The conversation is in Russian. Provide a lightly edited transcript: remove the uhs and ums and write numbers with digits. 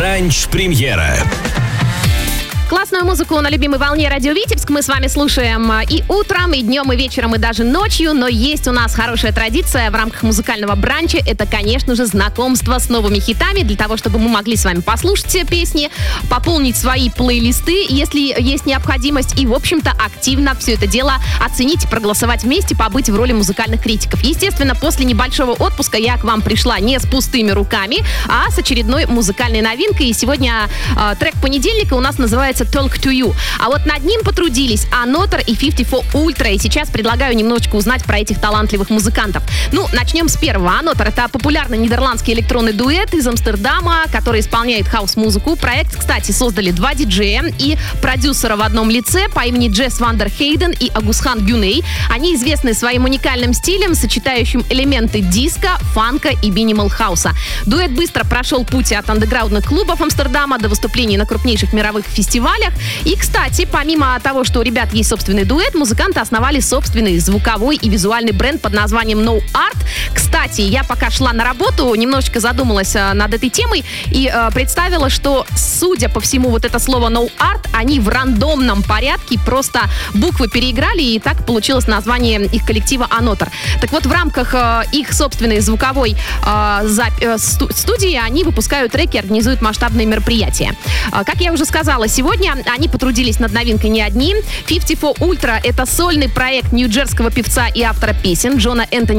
Бранч-премьера. Классную музыку на любимой волне Радио Витебск мы с вами слушаем и утром, и днем, и вечером, и даже ночью. Но есть у нас хорошая традиция в рамках музыкального бранча. Это, конечно же, знакомство с новыми хитами, для того, чтобы мы могли с вами послушать все песни, пополнить свои плейлисты, если есть необходимость, и, в общем-то, активно все это дело оценить, проголосовать вместе, побыть в роли музыкальных критиков. Естественно, после небольшого отпуска я к вам пришла не с пустыми руками, а с очередной музыкальной новинкой. И сегодня трек понедельника у нас называется Talk to You. А вот над ним потрудились Another и 54 Ultra. И сейчас предлагаю немножечко узнать про этих талантливых музыкантов. Ну, начнем с первого. Another — это популярный нидерландский электронный дуэт из Амстердама, который исполняет хаус-музыку. Проект, кстати, создали два диджея и продюсера в одном лице по имени Джесс Вандер Хейден и Агусхан Гюней. Они известны своим уникальным стилем, сочетающим элементы диска, фанка и минимал-хауса. Дуэт быстро прошел путь от андеграундных клубов Амстердама до выступлений на крупнейших мировых фестивалях. И, кстати, помимо того, что у ребят есть собственный дуэт, музыканты основали собственный звуковой и визуальный бренд под названием No Art. Кстати, я пока шла на работу, немножечко задумалась над этой темой и представила, что, судя по всему, вот это слово No Art, они в рандомном порядке просто буквы переиграли, и так получилось название их коллектива Another. Так вот, в рамках их собственной звуковой студии они выпускают треки, организуют масштабные мероприятия. Как я уже сказала, сегодня они потрудились над новинкой не одни. 54 Ultra — это сольный проект нью-джерского певца и автора песен Джона Энтони